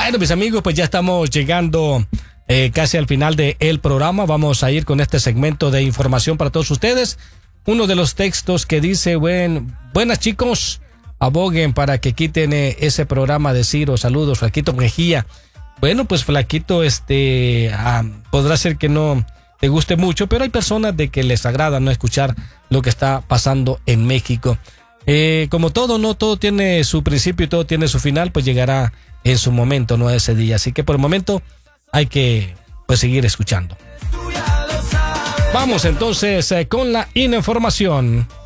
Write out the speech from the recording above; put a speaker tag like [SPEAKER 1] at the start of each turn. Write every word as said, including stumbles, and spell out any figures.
[SPEAKER 1] Bueno, mis amigos, pues ya estamos llegando eh, casi al final del programa. Vamos a ir con este segmento de información para todos ustedes. Uno de los textos que dice, buen, buenas chicos, aboguen para que quiten eh, ese programa de Ciro. Saludos, Flaquito Mejía. Bueno, pues Flaquito, este, ah, podrá ser que no te guste mucho, pero hay personas de que les agrada no escuchar lo que está pasando en México. Eh, como todo, no todo tiene su principio y todo tiene su final, pues llegará en su momento, no ese día. Así que por el momento hay que pues seguir escuchando. Vamos entonces eh, con la información.